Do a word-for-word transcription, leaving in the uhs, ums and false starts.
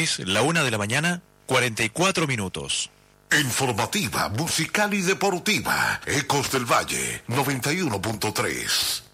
Es la una de la mañana, cuarenta y cuatro minutos. Informativa, musical y deportiva. Ecos del Valle, noventa y uno punto tres.